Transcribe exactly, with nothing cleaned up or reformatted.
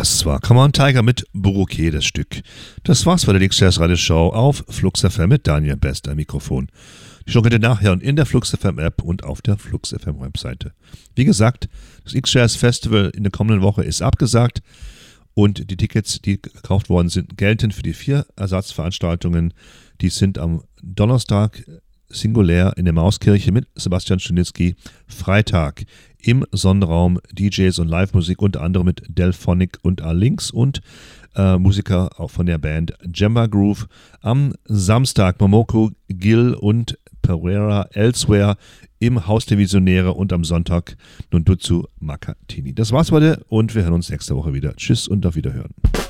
Das war Come On Tiger mit Bouquet, das Stück. Das war's bei der X-Jazz Radioshow auf Flux F M mit Daniel Best am Mikrofon. Die Show könnt ihr nachhören in der Flux F M App und auf der Flux F M Webseite. Wie gesagt, das X-Jazz Festival in der kommenden Woche ist abgesagt und die Tickets, die gekauft worden sind, gelten für die vier Ersatzveranstaltungen. Die sind am Donnerstag singulär in der Mauskirche mit Sebastian Stunitzky, Freitag im Sonnenraum D Js und Live-Musik, unter anderem mit Delphonic und A-Links und äh, Musiker auch von der Band Jemba Groove. Am Samstag Momoko, Gill und Pereira Elsewhere im Haus der Visionäre und am Sonntag Nundutsu Makatini. Das war's heute und wir hören uns nächste Woche wieder. Tschüss und auf Wiederhören.